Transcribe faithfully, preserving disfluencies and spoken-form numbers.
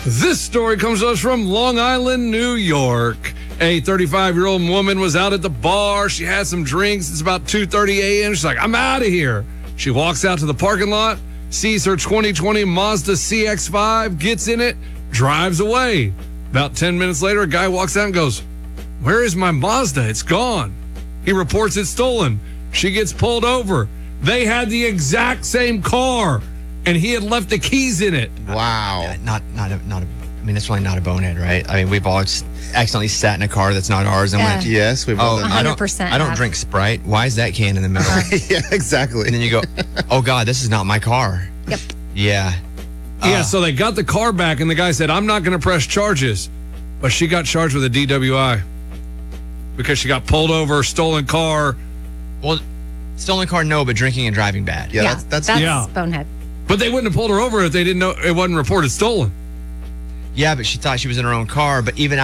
This story comes to us from Long Island, New York. A thirty-five-year-old woman was out at the bar. She had some drinks. It's about two thirty a.m. She's like, I'm out of here. She walks out to the parking lot, sees her twenty twenty Mazda C X five, gets in it, drives away. About ten minutes later, a guy walks out and goes, where is my Mazda? It's gone. He reports it's stolen. She gets pulled over. They had the exact same car, and he had left the keys in it. Wow. Uh, Not, not, a, not a. I mean, that's really not a bonehead, right? I mean, we've all just accidentally sat in a car that's not ours and Yeah. went, Yes, we've "Oh, all I done don't, one hundred percent I don't have. drink Sprite. Why is that can in the middle?" that. Yeah, exactly. And then you go, "Oh God, this is not my car." Yep. Yeah. Yeah, so they got the car back, and the guy said, I'm not going to press charges. But she got charged with a D W I because she got pulled over, stolen car. Well, stolen car, no, but drinking and driving bad. Yeah, that's that's, Yeah. bonehead. But they wouldn't have pulled her over if they didn't know it wasn't reported stolen. Yeah, but she thought she was in her own car. But even